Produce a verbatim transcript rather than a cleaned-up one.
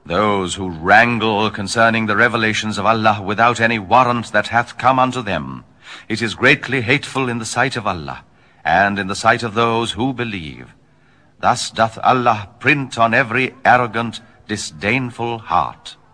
Those who wrangle concerning the revelations of Allah without any warrant that hath come unto them, it is greatly hateful in the sight of Allah, and in the sight of those who believe. Thus doth Allah print on every arrogant, disdainful heart.